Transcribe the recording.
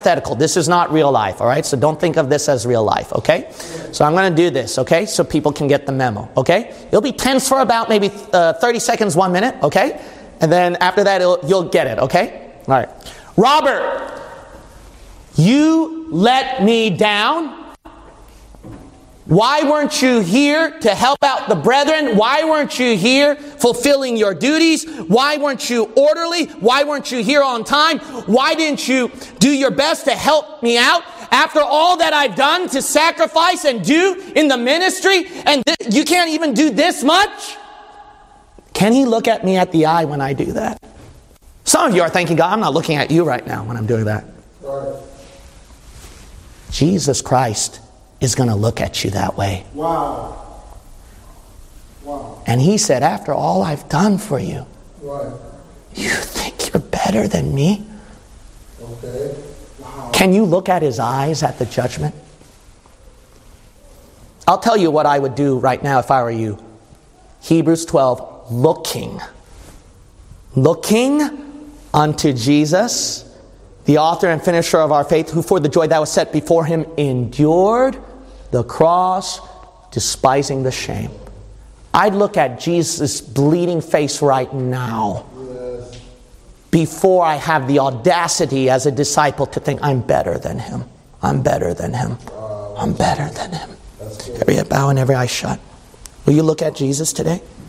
hypothetical. This is not real life, all right? So don't think of this as real life, okay? So I'm going to do this, okay? So people can get the memo, okay? You'll be tense for about maybe 30 seconds, 1 minute, okay? And then after that, you'll get it, okay? All right. Robert, you let me down. Why weren't you here to help out the brethren? Why weren't you here fulfilling your duties? Why weren't you orderly? Why weren't you here on time? Why didn't you do your best to help me out? After all that I've done to sacrifice and do in the ministry, and you can't even do this much? Can he look at me at the eye when I do that? Some of you are thinking, God, I'm not looking at you right now when I'm doing that. Right. Jesus Christ is going to look at you that way. Wow. Wow. And he said, after all I've done for you, Right. you think you're better than me? Okay. Wow. Can you look at his eyes at the judgment? I'll tell you what I would do right now if I were you. Hebrews 12, looking unto Jesus, the author and finisher of our faith, who for the joy that was set before him endured the cross, despising the shame. I'd look at Jesus' bleeding face right now, Yes. before I have the audacity as a disciple to think I'm better than him. I'm better than him. I'm better than him. That's good. Every head bow and every eye shut. Will you look at Jesus today?